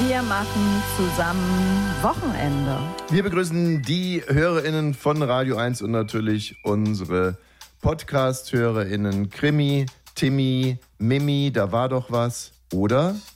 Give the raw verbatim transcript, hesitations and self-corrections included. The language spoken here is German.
Wir machen zusammen Wochenende. Wir begrüßen die HörerInnen von Radio eins und natürlich unsere Podcast-HörerInnen Krimi, Timmy, Mimi, da war doch was. Oder